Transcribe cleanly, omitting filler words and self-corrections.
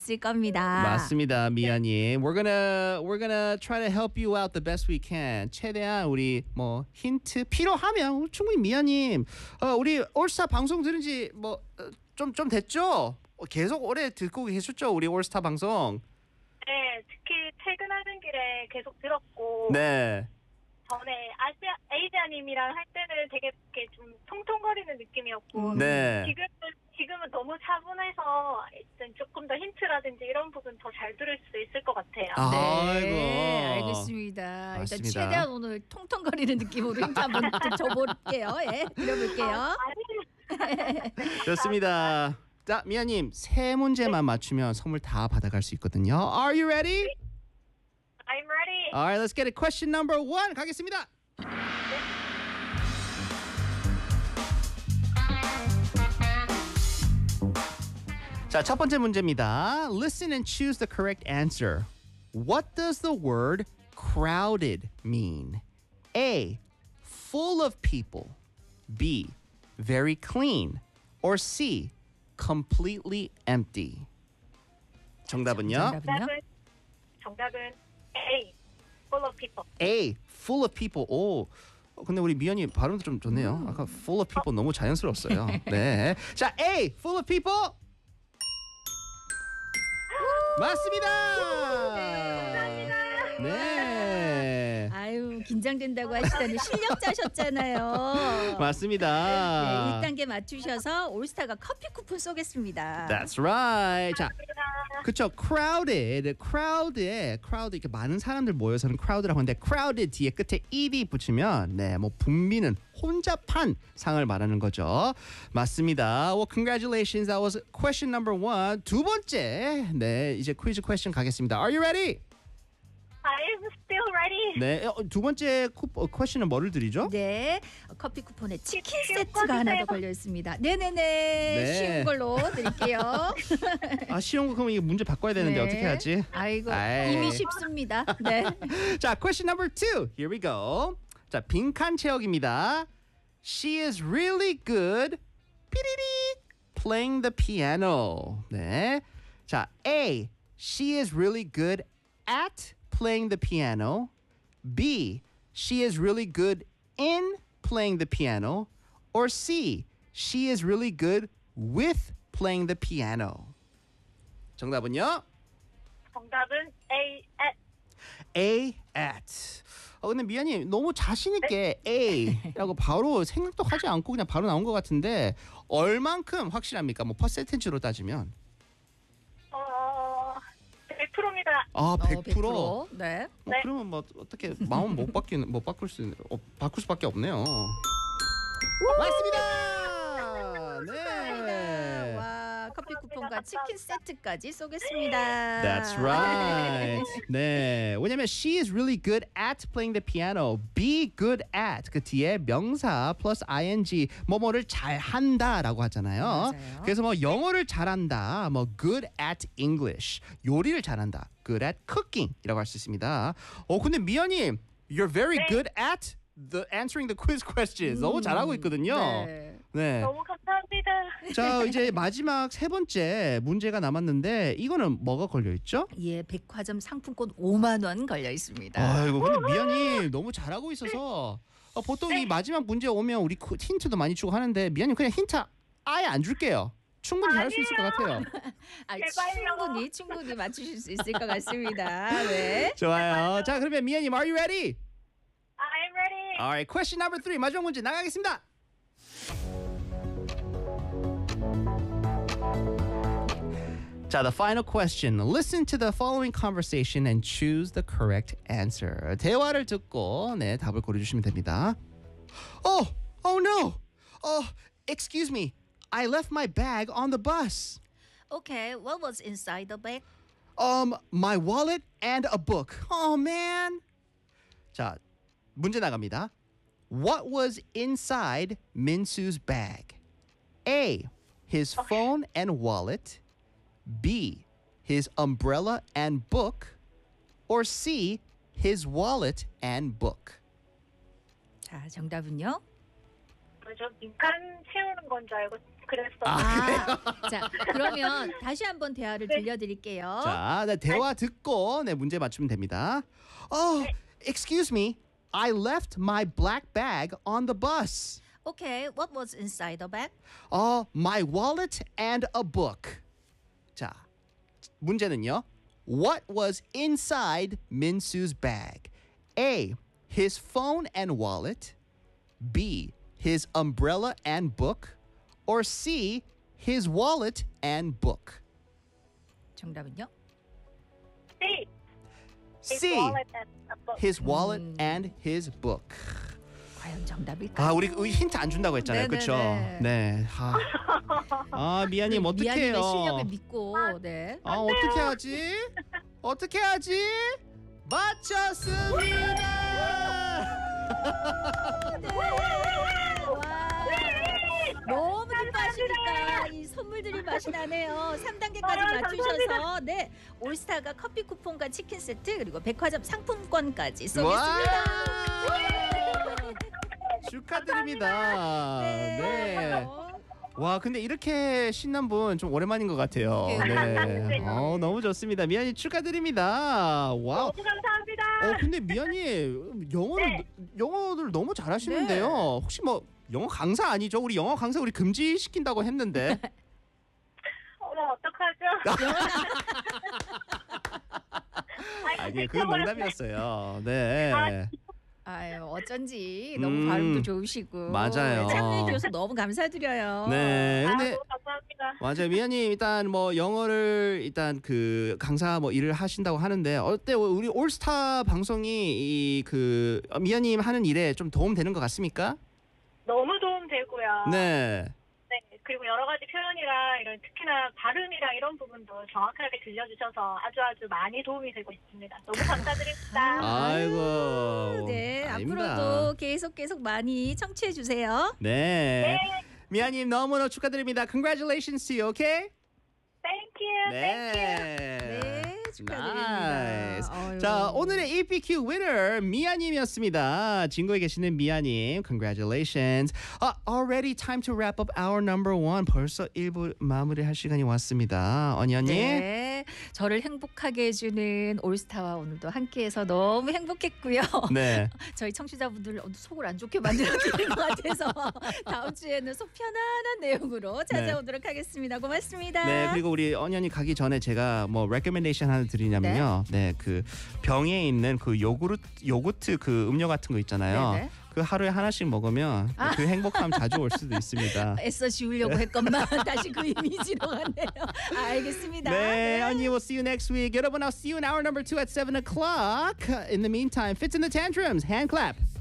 있을 겁니다. 맞습니다, 미아님. We're gonna try to help you out the best we can. 최대한 우리 뭐 힌트 필요하면 충분히 미아님. 우리 올스타 방송 들은 지뭐 좀 됐죠? 계속 오래 듣고 계셨죠, 우리 올스타 방송. 네, 특히 퇴근하는 길에 계속 들었고 네. 전에 에이지아님이랑 할 때는 되게 이렇게 좀 통통거리는 느낌이었고 네. 지금은 너무 차분해서 일단 조금 더 힌트라든지 이런 부분 더 잘 들을 수 있을 것 같아요. 네, 아이고. 알겠습니다. 일단 맞습니다. 최대한 오늘 통통거리는 느낌으로 힌트 한번 줘볼게요. 예, 드려볼게요. 좋습니다. 자, 미아님 세 문제만 맞추면 선물 다 받아갈 수 있거든요. Are you ready? I'm ready. Alright, let's get it. Question number 1 가겠습니다. 자, 첫 번째 문제입니다. Listen and choose the correct answer. What does the word crowded mean? A. Full of people. B. Very clean. Or C. Completely empty. 정답은요? 정답은 A. Full of people. A. Full of people. 오. 근데 우리 미연이 발음도 좀 좋네요. 아까 full of people 너무 자연스러웠어요. 네. 자, A. Full of people. 맞습니다. 네. 아유, 긴장된다고 하시다니 실력자셨잖아요. 맞습니다. 네, 1단계 맞추셔서 올스타가 커피 쿠폰 쏘겠습니다. That's right. 자, 그쵸. crowd 이렇게 많은 사람들 모여서는 crowd라고 하는데 crowded 뒤에 끝에 ed 붙이면 뭐 북미는 혼잡한 상을 말하는 거죠. 맞습니다. Well, congratulations. That was question number 1. 두 번째. 네, 이제 퀴즈 퀘스천 가겠습니다. Are you ready? I'm still ready. 네, 두 번째 퀘스천은 뭐를 드리죠? 네, 커피 쿠폰에 치킨 치킨 세트가 하나 더 꺼주세요. 걸려 있습니다. 네네네, 쉬운 걸로 드릴게요. 아, 쉬운 거 그러면 이거 문제 바꿔야 되는데 네. 어떻게 하지? 아이고, 아이. 이미 쉽습니다. 네. 자, question number 2. Here we go. 자, 빈칸 채우기입니다. She is really good 삐리리 playing the piano. 네. 자, A. She is really good at playing the piano. B. She is really good in playing the piano. Or C. She is really good with playing the piano. 정답은요? 정답은 A. A at. 근데 미연이 너무 자신 있게 A라고 바로 생각도 하지 않고 그냥 바로 나온 것 같은데 얼만큼 확실합니까? 뭐 퍼센티지로 따지면 100%입니다. 아 100%. 100%. 네. 네. 그러면 뭐 어떻게 마음 못 바꿀 수밖에 없네요. 맞습니다. 네. 와, 커피 쿠폰과 치킨 세트까지 쏘겠습니다. That's right. 네. 왜냐면 she is really good at playing the piano. Be good at 그 뒤에 명사 플러스 ing 뭐뭐를 잘한다라고 하잖아요. 맞아요. 그래서 뭐 영어를 잘한다. 뭐 good at English. 요리를 잘한다. good at cooking이라고 할 수 있습니다. 근데 미연님, you're very good at the answering the quiz questions. 너무 잘하고 있거든요. 네. 네. 너무 감사합니다. 자, 이제 마지막 세 번째 문제가 남았는데 이거는 뭐가 걸려 있죠? 예, 백화점 상품권 5만 원 걸려 있습니다. 아이고, 근데 미연이 너무 잘하고 있어서 보통 이 마지막 문제 오면 우리 힌트도 많이 주고 하는데 미연이 그냥 힌트 아예 안 줄게요. 충분히 잘할 수 있을 것 같아요. 아, 제발요. 충분히 맞추실 수 있을 것 같습니다. 네. 좋아요. 자, 그러면 미연님, are you ready? I'm ready. Alright, question number 3 마지막 문제 나가겠습니다. 자, the final question. Listen to the following conversation and choose the correct answer. 대화를 듣고 답을 고르주시면 됩니다. Oh no. Excuse me. I left my bag on the bus. Okay, what was inside the bag? My wallet and a book. Oh man. 자, 문제 나갑니다. What was inside Minsu's bag? A. His phone and wallet. B. His umbrella and book. Or C. His wallet and book. 자, 정답은요? 저 빈칸 채우는 건 줄 알고 그랬어요. 자, 그러면 다시 한번 대화를 네. 들려드릴게요. 자, 네, 대화 듣고 네, 문제 맞추면 됩니다. Oh, excuse me. I left my black bag on the bus. Okay, what was inside the bag? My wallet and a book. 자, 문제는요. What was inside 민수's bag? A. His phone and wallet. B. His umbrella and book. Or C. His wallet and book. 정답은요? C. C. wallet and a book. His wallet and his book. 과연 정답일까요? 아, 우리 힌트 안 준다고 했잖아요. 그렇죠? 네네네. 네. 미아님 어떡해요? 미아님의 실력을 믿고 네. 어떻게 하지? 어떻게 하지? 맞췄습니다. 너무 기뻐하시니까 이 선물들이 맛이 나네요. 3단계까지 맞추셔서 네 올스타가 커피 쿠폰과 치킨 세트 그리고 백화점 상품권까지 쏘겠습니다. 축하드립니다. 네. 어, 와, 근데 이렇게 신난 분 좀 오랜만인 것 같아요. 네. 너무 좋습니다. 미아님 축하드립니다. 와우. 너무 감사합니다. 근데 미아님 영어를 너무 잘하시는데요. 혹시 뭐 영어 강사 아니죠? 우리 영어 강사 우리 금지시킨다고 했는데. 어떡하죠? 아니, 그건 농담이었어요. 네. 아유 어쩐지 너무 발음도 좋으시고 맞아요. 참여해 주셔서 너무 감사드려요. 네. 근데 너무 감사합니다. 맞아요. 미아님 일단 뭐 영어를 일단 그 강사 뭐 일을 하신다고 하는데 어때요? 우리 올스타 방송이 미아님 하는 일에 좀 도움 되는 것 같습니까? 너무 도움되고요. 네. 네, 그리고 여러 가지 표현이랑 이런 특히나 발음이랑 이런 부분도 정확하게 들려주셔서 아주 많이 도움이 되고 있습니다. 너무 감사드립니다. 아이고. 네 아닙니다. 앞으로도 계속 많이 청취해 주세요. 네. 미아님 너무너무 축하드립니다. Congratulations to you, okay? Thank you. Thank you. 네 축하드립니다. Nice. 어휴. 자, 오늘의 EPQ winner 미아님이었습니다. 진구에 계시는 미아님, congratulations. Already time to wrap up our number one. 벌써 1부 마무리할 시간이 왔습니다. 언니. 네, 저를 행복하게 해주는 올스타와 오늘도 함께해서 너무 행복했고요. 네. 저희 청취자분들 속을 안 좋게 만들어드린 것 같아서 다음 주에는 속 편안한 내용으로 찾아오도록 하겠습니다. 고맙습니다. 네, 그리고 우리 언니 가기 전에 제가 뭐 recommendation 하나 드리냐면요. 네, 그 병에 있는 그 요구르트 그 음료 같은 거 있잖아요. 네네. 그 하루에 하나씩 먹으면 그 행복감 자주 올 수도 있습니다. 애써 지우려고 했건만 다시 그 이미지로 갔네요. 알겠습니다. 네, 언니, we'll see you next week. 여러분, I'll see you in hour number 2 at 7 o'clock. In the meantime, Fits in the Tantrums, hand clap.